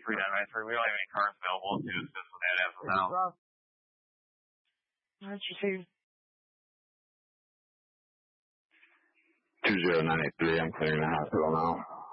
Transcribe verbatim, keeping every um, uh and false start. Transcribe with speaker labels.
Speaker 1: three nine nine three. We don't have any cars available to assist with that as of now.
Speaker 2: Why did you say?
Speaker 3: two zero nine eight three, I'm clearing the hospital now.